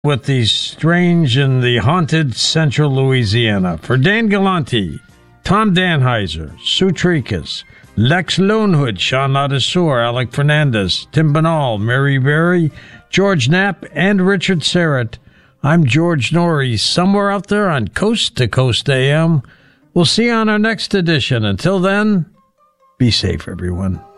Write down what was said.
with the strange and the haunted central Louisiana. For Dan Galante, Tom Danheiser, Sue Tricas, Lex Lonehood, Sean Ladesseur, Alec Fernandez, Tim Banal, Mary Berry, George Knapp, and Richard Serrett, I'm George Norrie, somewhere out there on Coast to Coast AM. We'll see you on our next edition. Until then, be safe, everyone.